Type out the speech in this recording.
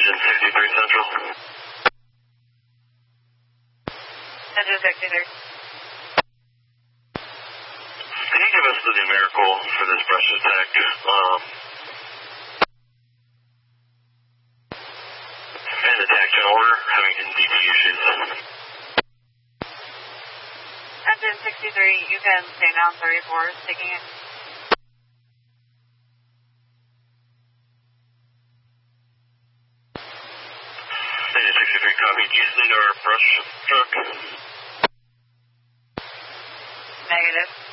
Engine 63 Central. Engine 63. Can you give us the numerical for this brush attack? And detection order, having NDT issues. Engine 63, you can stay down 34, taking it. Engine 63 copy. Do you need our brush truck? Negative.